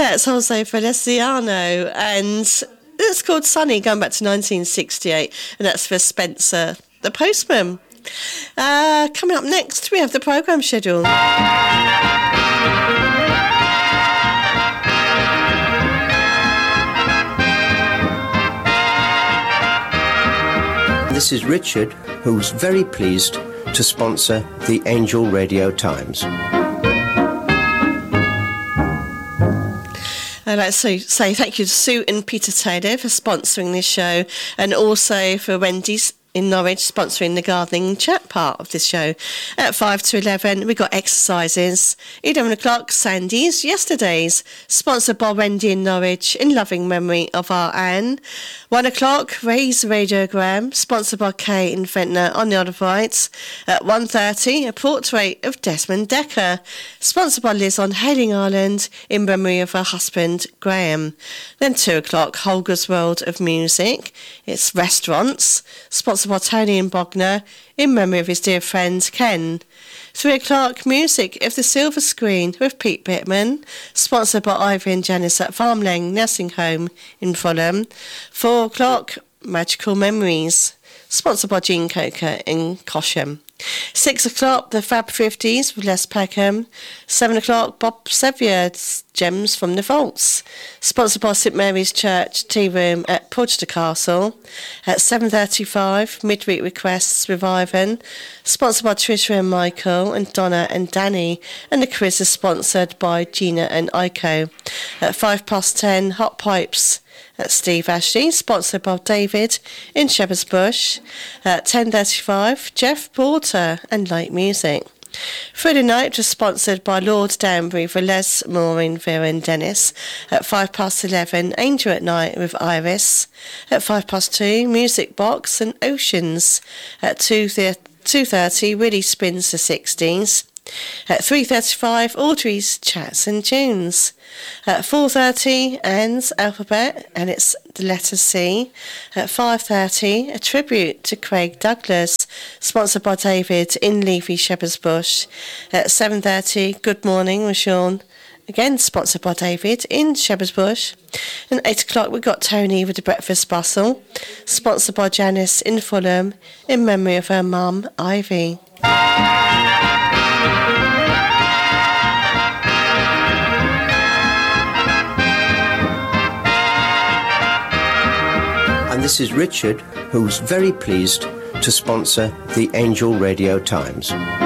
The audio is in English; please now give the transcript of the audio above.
That's Jose Feliciano, and it's called Sunny, going back to 1968, and that's for Spencer the Postman. Coming up next, we have the programme schedule. This is Richard, who's very pleased to sponsor the Angel Radio Times. I'd like to say thank you to Sue and Peter Taylor for sponsoring this show, and also for Wendy's in Norwich sponsoring the gardening chat part of this show. At 5 to 11, we got exercises. 11 o'clock, Sandy's Yesterdays, sponsored by Wendy in Norwich in loving memory of our Anne. 1 o'clock, Ray's Radiogram, sponsored by Kay in Ventnor on the Isle of Wight. At 1:30, a portrait of Desmond Decker, sponsored by Liz on Hailing Island in memory of her husband Graham. Then 2 o'clock, Holger's World of Music. It's restaurants, sponsored by Tony and Bognor in memory of his dear friend Ken. 3 o'clock, music of the Silver Screen with Pete Bittman, sponsored by Ivy and Janice at Farmling Nursing Home in Fulham. 4 o'clock, Magical Memories, sponsored by Jean Coker in Cosham. 6 o'clock, the Fab 50s with Les Peckham. 7 o'clock, Bob Sevier's Gems from the Vaults, sponsored by St Mary's Church Tea Room at Porchester Castle. At 7:35, Midweek Requests with Ivan, sponsored by Tricia and Michael and Donna and Danny, and the quiz is sponsored by Gina and Iko. At 10:05, Hot Pipes at Steve Ashley, sponsored by David in Shepherd's Bush. At 10:35, Jeff Porter and Light Music. Through the Night was sponsored by Lord Danbury for Les, Maureen, Vera and Dennis. At 11:05, Angel at Night with Iris. At 2:05, Music Box and Oceans. At 2:30, Willie Spins the 60s. At 3:35, Audrey's Chats and Tunes. At 4:30, Anne's Alphabet, and it's the letter C. At 5:30, a tribute to Craig Douglas, sponsored by David in leafy Shepherd's Bush. At 7:30, Good Morning with Sean, again sponsored by David in Shepherd's Bush. And 8 o'clock, we've got Tony with the Breakfast Bustle, sponsored by Janice in Fulham in memory of her mum, Ivy. And this is Richard, who's very pleased to sponsor the Angel Radio Times.